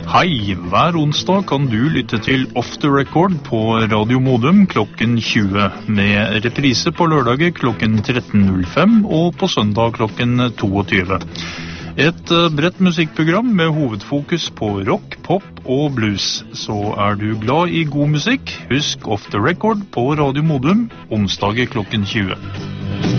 Hei, hver onsdag kan du lytte til Off the Record på Radio Modum klokken 20, med reprise på lørdager klokken 13.05 og på søndag klokken 22. Et bredt musikkprogram med hovedfokus på rock, pop og blues. Så du glad i god musikk, husk Off the Record på Radio Modum onsdager klokken 20.